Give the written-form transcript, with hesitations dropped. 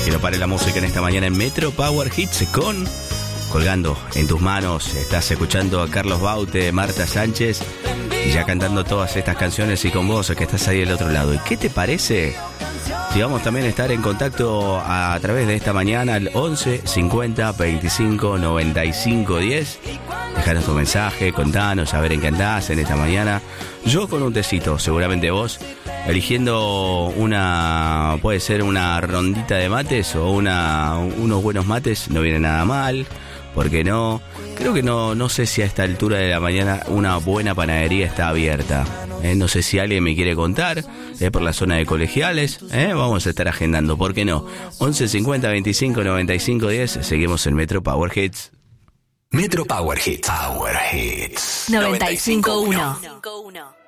Que no pare la música en esta mañana en Metro Power Hits con Colgando en tus manos. Estás escuchando a Carlos Baute, Marta Sánchez y ya cantando todas estas canciones y con vos que estás ahí del otro lado. ¿Y qué te parece si vamos también a estar en contacto a través de esta mañana al 11 50 25 95 10? Dejanos tu mensaje, contanos a ver en qué andás en esta mañana. Yo con un tecito, seguramente vos eligiendo puede ser una rondita de mates o unos buenos mates, no viene nada mal. ¿Por qué no? Creo que no sé si a esta altura de la mañana una buena panadería está abierta. No sé si alguien me quiere contar, por la zona de Colegiales. Vamos a estar agendando, ¿por qué no? 11 50 25 95 10, seguimos en Metro Power Hits. Metro Power Hits. Power Hits. 95.1.